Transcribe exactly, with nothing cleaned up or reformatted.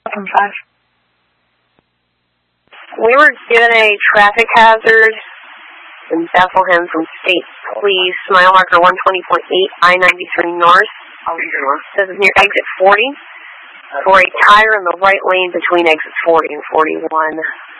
five. We were given a traffic hazard in Bethlehem from State Police, mile marker one twenty point eight, I ninety-three North. This is near exit forty. For a tire in the right lane between exit forty and forty-one.